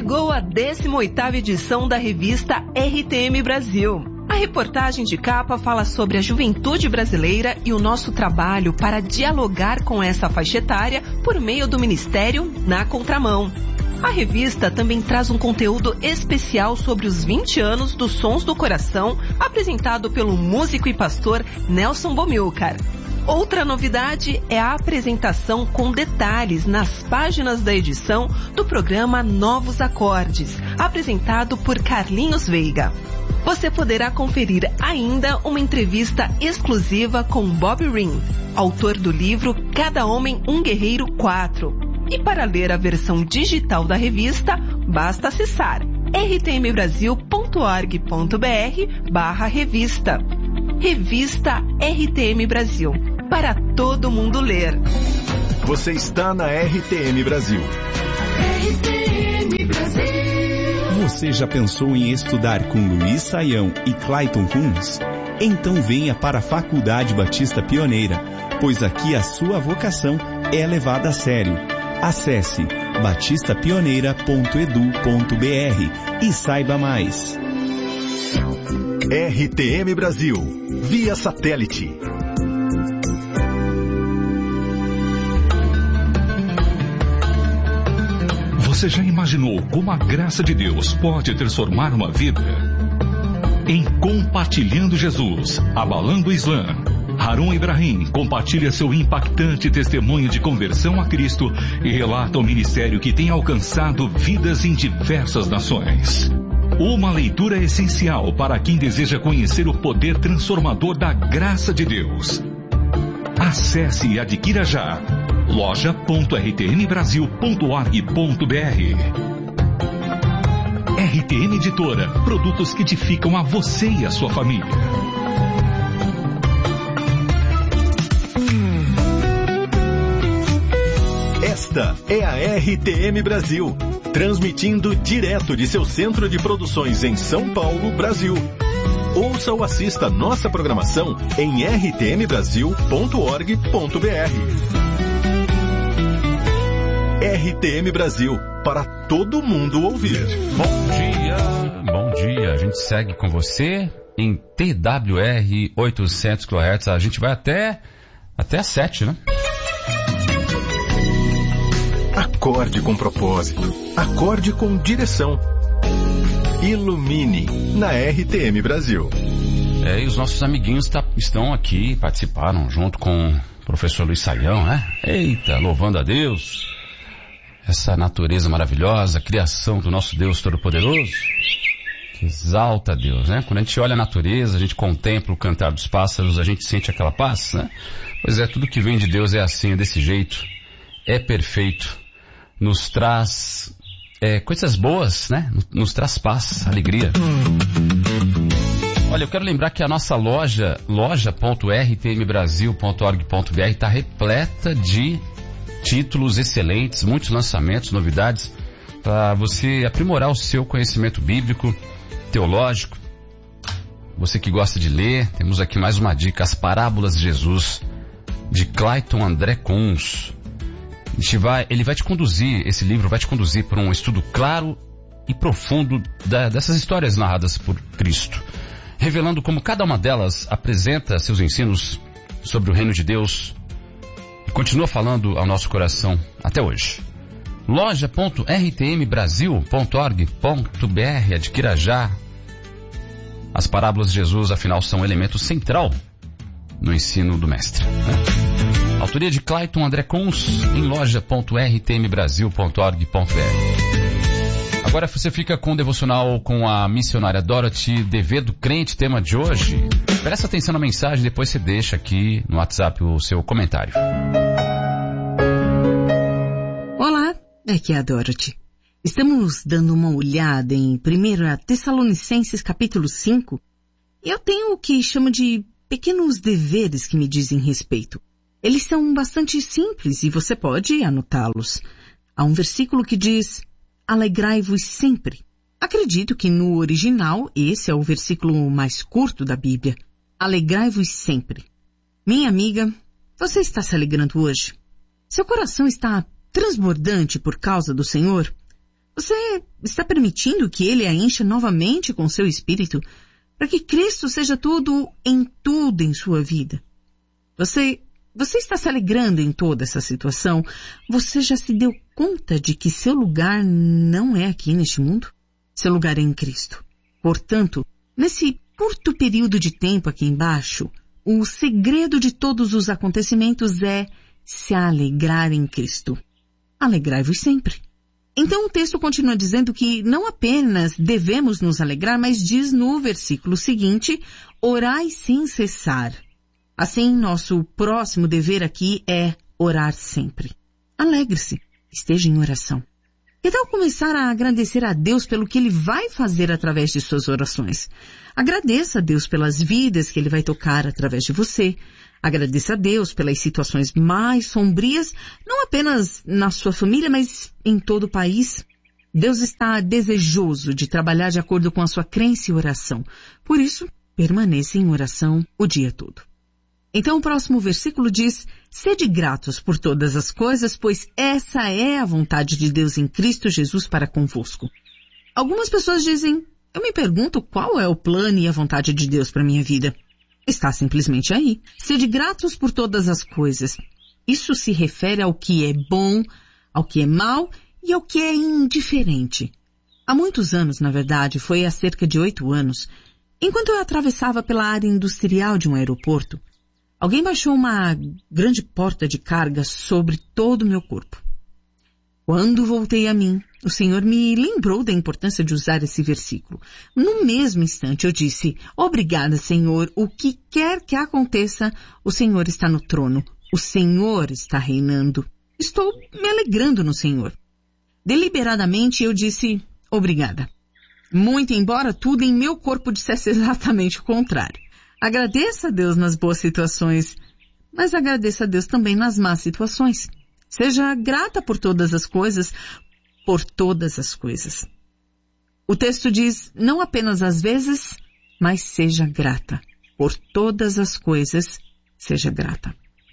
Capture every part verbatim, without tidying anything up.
Chegou a décima oitava edição da revista R T M Brasil. A reportagem de capa fala sobre a juventude brasileira e o nosso trabalho para dialogar com essa faixa etária por meio do Ministério Na Contramão. A revista também traz um conteúdo especial sobre os vinte anos dos Sons do Coração, apresentado pelo músico e pastor Nelson Bomilcar. Outra novidade é a apresentação com detalhes nas páginas da edição do programa Novos Acordes, apresentado por Carlinhos Veiga. Você poderá conferir ainda uma entrevista exclusiva com Bob Ring, autor do livro Cada Homem um Guerreiro quatro. E para ler a versão digital da revista, basta acessar r t m brasil ponto org ponto b r barra revista. Revista R T M Brasil, para todo mundo ler. Você está na R T M Brasil. R T M Brasil. Você já pensou em estudar com Luiz Saião e Clayton Kunz? Então venha para a Faculdade Batista Pioneira, pois aqui a sua vocação é levada a sério. Acesse batista pioneira ponto e d u ponto b r e saiba mais. R T M Brasil, via satélite. Você já imaginou como a graça de Deus pode transformar uma vida? Em Compartilhando Jesus, Abalando o Islã, Harun Ibrahim compartilha seu impactante testemunho de conversão a Cristo e relata o ministério que tem alcançado vidas em diversas nações. Uma leitura essencial para quem deseja conhecer o poder transformador da graça de Deus. Acesse e adquira já loja ponto r t m brasil ponto org ponto b r. R T M Editora, produtos que edificam a você e a sua família. Esta é a R T M Brasil, transmitindo direto de seu centro de produções em São Paulo, Brasil. Ouça ou assista nossa programação em r t m brasil ponto org ponto b r. R T M Brasil, para todo mundo ouvir. Bom dia, bom dia. A gente segue com você em T W R oitocentos quilohertz. A gente vai até, até às sete, né? Acorde com propósito. Acorde com direção. Ilumine na R T M Brasil. É, e os nossos amiguinhos tá, estão aqui, participaram junto com o professor Luiz Saião, né? Eita, louvando a Deus. Essa natureza maravilhosa, a criação do nosso Deus Todo-Poderoso. Que exalta a Deus, né? Quando a gente olha a natureza, a gente contempla o cantar dos pássaros, a gente sente aquela paz, né? Pois é, tudo que vem de Deus é assim, é desse jeito. É perfeito. Nos traz é, coisas boas, né? Nos traz paz, alegria. Olha, eu quero lembrar que a nossa loja, loja ponto r t m brasil ponto org ponto b r, está repleta de títulos excelentes, muitos lançamentos, novidades, para você aprimorar o seu conhecimento bíblico, teológico. Você que gosta de ler, temos aqui mais uma dica, As Parábolas de Jesus, de Clayton André Kunz. A gente vai, ele vai te conduzir, esse livro vai te conduzir por um estudo claro e profundo da, dessas histórias narradas por Cristo, revelando como cada uma delas apresenta seus ensinos sobre o reino de Deus e continua falando ao nosso coração até hoje. loja ponto r t m brasil ponto org ponto b r, adquira já. As Parábolas de Jesus, afinal, são um elemento central no ensino do mestre, né? Autoria de Clayton André Kunz, em loja ponto r t m brasil ponto org ponto b r. Agora você fica com o devocional com a missionária Dorothy, Dever do Crente, tema de hoje. Presta atenção na mensagem, depois você deixa aqui no WhatsApp o seu comentário. Olá, aqui é a Dorothy. Estamos dando uma olhada em primeira Tessalonicenses capítulo cinco, e eu tenho o que chamo de pequenos deveres que me dizem respeito. Eles são bastante simples e você pode anotá-los. Há um versículo que diz: alegrai-vos sempre. Acredito que no original esse é o versículo mais curto da Bíblia. Alegrai-vos sempre. Minha amiga, você está se alegrando hoje? Seu coração está transbordante por causa do Senhor? Você está permitindo que Ele a encha novamente com seu Espírito, para que Cristo seja tudo em tudo em sua vida? Você, você está se alegrando em toda essa situação? Você já se deu conta de que seu lugar não é aqui neste mundo? Seu lugar é em Cristo. Portanto, nesse curto período de tempo aqui embaixo, o segredo de todos os acontecimentos é se alegrar em Cristo. Alegrai-vos sempre. Então o texto continua dizendo que não apenas devemos nos alegrar, mas diz no versículo seguinte, orai sem cessar. Assim, nosso próximo dever aqui é orar sempre. Alegre-se, esteja em oração. Que tal começar a agradecer a Deus pelo que Ele vai fazer através de suas orações? Agradeça a Deus pelas vidas que Ele vai tocar através de você. Agradeça a Deus pelas situações mais sombrias, não apenas na sua família, mas em todo o país. Deus está desejoso de trabalhar de acordo com a sua crença e oração. Por isso, permaneça em oração o dia todo. Então o próximo versículo diz, sede gratos por todas as coisas, pois essa é a vontade de Deus em Cristo Jesus para convosco. Algumas pessoas dizem, eu me pergunto qual é o plano e a vontade de Deus para minha vida. Está simplesmente aí. Sede gratos por todas as coisas. Isso se refere ao que é bom, ao que é mal e ao que é indiferente. Há muitos anos, na verdade, foi há cerca de oito anos, enquanto eu atravessava pela área industrial de um aeroporto, alguém baixou uma grande porta de carga sobre todo o meu corpo. Quando voltei a mim, o Senhor me lembrou da importância de usar esse versículo. No mesmo instante eu disse, obrigada, Senhor, o que quer que aconteça, o Senhor está no trono, o Senhor está reinando. Estou me alegrando no Senhor. Deliberadamente eu disse, obrigada. Muito embora tudo em meu corpo dissesse exatamente o contrário. Agradeça a Deus nas boas situações, mas agradeça a Deus também nas más situações. Seja grata por todas as coisas, por todas as coisas. O texto diz, não apenas às vezes, mas seja grata. Por todas as coisas, seja grata.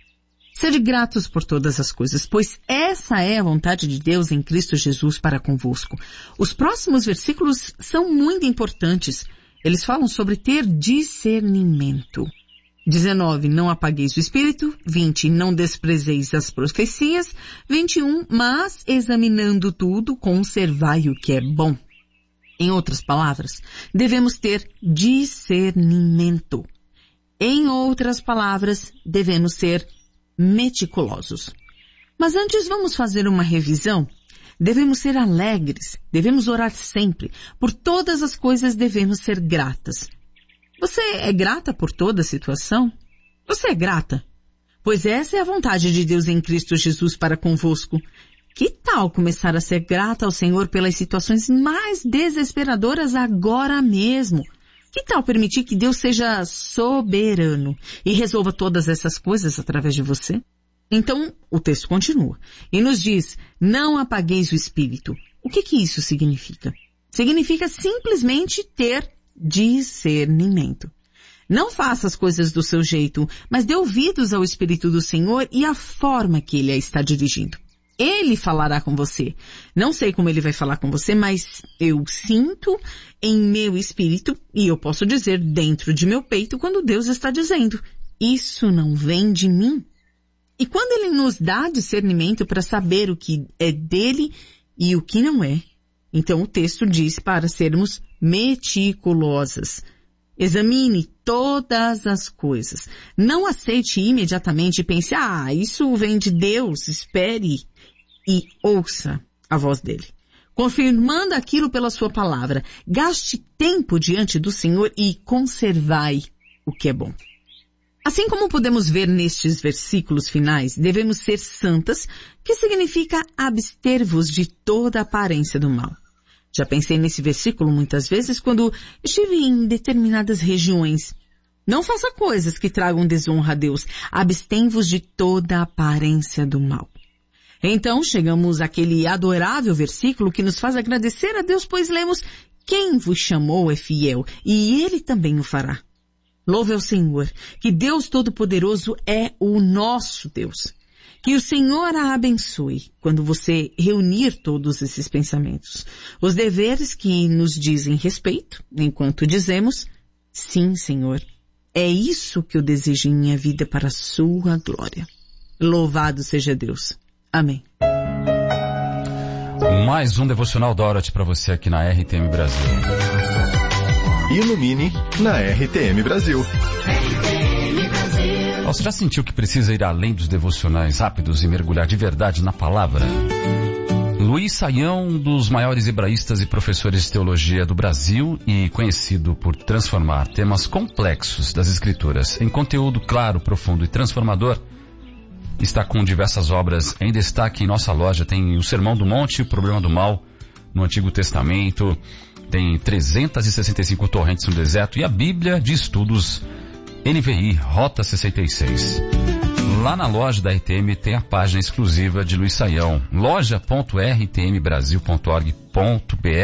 Sede gratos por todas as coisas, pois essa é a vontade de Deus em Cristo Jesus para convosco. Os próximos versículos são muito importantes. Eles falam sobre ter discernimento. dezenove, não apagueis o espírito. vinte, não desprezeis as profecias. vinte e um, mas examinando tudo, conservai o que é bom. Em outras palavras, devemos ter discernimento. Em outras palavras, devemos ser meticulosos. Mas antes vamos fazer uma revisão. Devemos ser alegres, devemos orar sempre. Por todas as coisas devemos ser gratas. Você é grata por toda a situação? Você é grata? Pois essa é a vontade de Deus em Cristo Jesus para convosco. Que tal começar a ser grata ao Senhor pelas situações mais desesperadoras agora mesmo? Que tal permitir que Deus seja soberano e resolva todas essas coisas através de você? Então, o texto continua e nos diz, não apagueis o espírito. O que que isso significa? Significa simplesmente ter discernimento. Não faça as coisas do seu jeito, mas dê ouvidos ao Espírito do Senhor e à forma que Ele a está dirigindo. Ele falará com você. Não sei como Ele vai falar com você, mas eu sinto em meu espírito, e eu posso dizer dentro de meu peito, quando Deus está dizendo, isso não vem de mim. E quando Ele nos dá discernimento para saber o que é dele e o que não é, então o texto diz para sermos meticulosas. Examine todas as coisas. Não aceite imediatamente e pense, ah, isso vem de Deus, espere e ouça a voz dele. Confirmando aquilo pela sua palavra, gaste tempo diante do Senhor e conservai o que é bom. Assim como podemos ver nestes versículos finais, devemos ser santas, que significa abster-vos de toda aparência do mal. Já pensei nesse versículo muitas vezes quando estive em determinadas regiões. Não faça coisas que tragam desonra a Deus. Abstém-vos de toda aparência do mal. Então chegamos àquele adorável versículo que nos faz agradecer a Deus, pois lemos, quem vos chamou é fiel, e Ele também o fará. Louve ao Senhor, que Deus Todo-Poderoso é o nosso Deus. Que o Senhor a abençoe quando você reunir todos esses pensamentos. Os deveres que nos dizem respeito, enquanto dizemos, sim, Senhor, é isso que eu desejo em minha vida para a sua glória. Louvado seja Deus. Amém. Mais um devocional Dorothy para você aqui na R T M Brasil. Ilumine na R T M Brasil. Você já sentiu que precisa ir além dos devocionais rápidos e mergulhar de verdade na palavra? Luiz Saião, um dos maiores hebraístas e professores de teologia do Brasil e conhecido por transformar temas complexos das Escrituras em conteúdo claro, profundo e transformador, está com diversas obras em destaque em nossa loja. Tem o Sermão do Monte, o Problema do Mal no Antigo Testamento, tem trezentas e sessenta e cinco torrentes no deserto e a Bíblia de Estudos N V I, Rota sessenta e seis. Lá na loja da R T M tem a página exclusiva de Luiz Saião, loja ponto r t m brasil ponto org ponto b r.